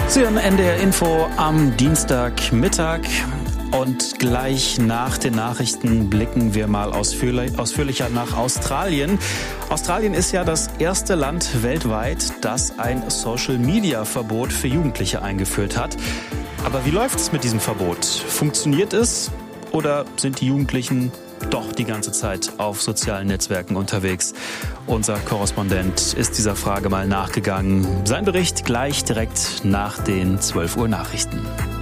Sie hören NDR Info am Dienstagmittag und gleich nach den Nachrichten blicken wir mal ausführlicher nach Australien. Australien ist ja das erste Land weltweit, das ein Social-Media-Verbot für Jugendliche eingeführt hat. Aber wie läuft es mit diesem Verbot? Funktioniert es oder sind die Jugendlichen doch die ganze Zeit auf sozialen Netzwerken unterwegs? Unser Korrespondent ist dieser Frage mal nachgegangen. Sein Bericht gleich direkt nach den 12 Uhr Nachrichten.